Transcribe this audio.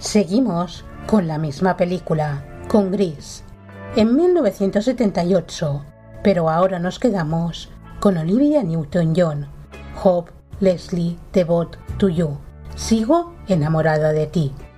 Seguimos con la misma película, con Grease, en 1978, pero ahora nos quedamos con Olivia Newton-John, Hope Leslie Devote to You, Sigo enamorada de ti.